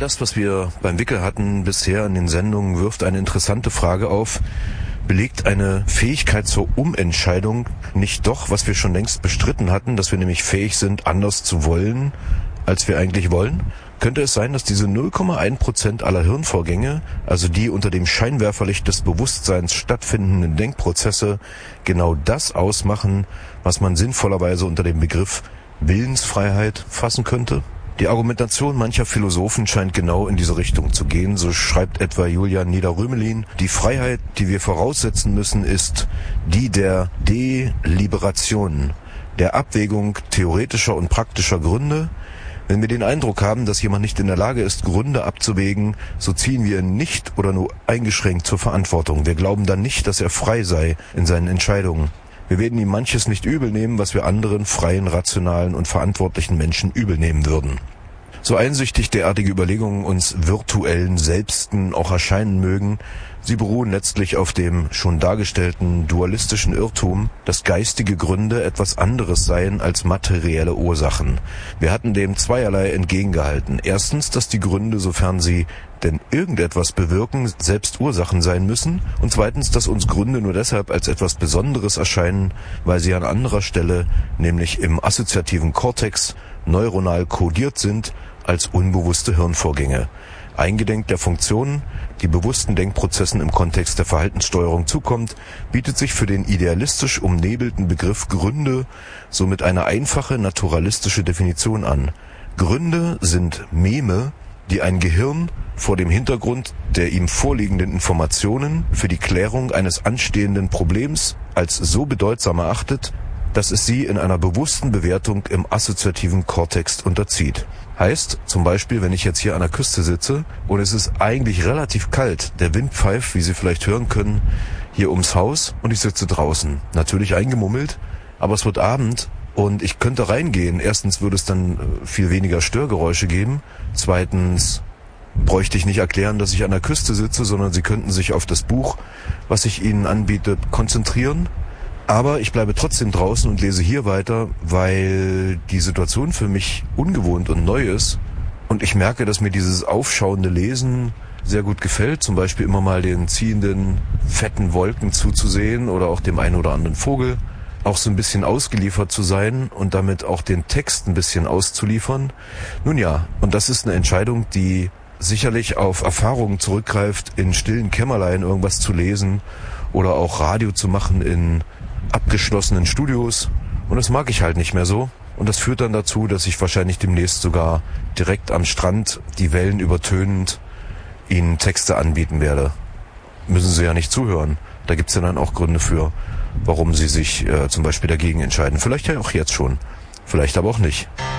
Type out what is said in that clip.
das, was wir beim Wickel hatten bisher in den Sendungen, wirft eine interessante Frage auf. Belegt eine Fähigkeit zur Umentscheidung nicht doch, was wir schon längst bestritten hatten, dass wir nämlich fähig sind, anders zu wollen, als wir eigentlich wollen? Könnte es sein, dass diese 0,1% aller Hirnvorgänge, also die unter dem Scheinwerferlicht des Bewusstseins stattfindenden Denkprozesse, genau das ausmachen, was man sinnvollerweise unter dem Begriff Willensfreiheit fassen könnte? Die Argumentation mancher Philosophen scheint genau in diese Richtung zu gehen. So schreibt etwa Julian Nieder-Rümelin: Die Freiheit, die wir voraussetzen müssen, ist die der Deliberation, der Abwägung theoretischer und praktischer Gründe. Wenn wir den Eindruck haben, dass jemand nicht in der Lage ist, Gründe abzuwägen, so ziehen wir ihn nicht oder nur eingeschränkt zur Verantwortung. Wir glauben dann nicht, dass er frei sei in seinen Entscheidungen. Wir werden ihm manches nicht übel nehmen, was wir anderen freien, rationalen und verantwortlichen Menschen übel nehmen würden. So einsüchtig derartige Überlegungen uns virtuellen Selbsten auch erscheinen mögen, sie beruhen letztlich auf dem schon dargestellten dualistischen Irrtum, dass geistige Gründe etwas anderes seien als materielle Ursachen. Wir hatten dem zweierlei entgegengehalten. Erstens, dass die Gründe, sofern sie denn irgendetwas bewirken, selbst Ursachen sein müssen. Und zweitens, dass uns Gründe nur deshalb als etwas Besonderes erscheinen, weil sie an anderer Stelle, nämlich im assoziativen Kortex, neuronal kodiert sind als unbewusste Hirnvorgänge. Eingedenk der Funktionen, die bewussten Denkprozessen im Kontext der Verhaltenssteuerung zukommt, bietet sich für den idealistisch umnebelten Begriff Gründe somit eine einfache naturalistische Definition an. Gründe sind Meme, die ein Gehirn vor dem Hintergrund der ihm vorliegenden Informationen für die Klärung eines anstehenden Problems als so bedeutsam erachtet, dass es sie in einer bewussten Bewertung im assoziativen Kortex unterzieht. Heißt, zum Beispiel, wenn ich jetzt hier an der Küste sitze und es ist eigentlich relativ kalt, der Wind pfeift, wie Sie vielleicht hören können, hier ums Haus und ich sitze draußen. Natürlich eingemummelt, aber es wird Abend und ich könnte reingehen. Erstens würde es dann viel weniger Störgeräusche geben. Zweitens bräuchte ich nicht erklären, dass ich an der Küste sitze, sondern Sie könnten sich auf das Buch, was ich Ihnen anbiete, konzentrieren. Aber ich bleibe trotzdem draußen und lese hier weiter, weil die Situation für mich ungewohnt und neu ist. Und ich merke, dass mir dieses aufschauende Lesen sehr gut gefällt. Zum Beispiel immer mal den ziehenden, fetten Wolken zuzusehen oder auch dem einen oder anderen Vogel. Auch so ein bisschen ausgeliefert zu sein und damit auch den Text ein bisschen auszuliefern. Nun ja, und das ist eine Entscheidung, die sicherlich auf Erfahrungen zurückgreift, in stillen Kämmerlein irgendwas zu lesen oder auch Radio zu machen in abgeschlossenen Studios, und das mag ich halt nicht mehr so, und das führt dann dazu, dass ich wahrscheinlich demnächst sogar direkt am Strand, die Wellen übertönend, Ihnen Texte anbieten werde. Müssen Sie ja nicht zuhören, da gibt's ja dann auch Gründe für, warum Sie sich zum Beispiel dagegen entscheiden. Vielleicht ja auch jetzt schon, vielleicht aber auch nicht.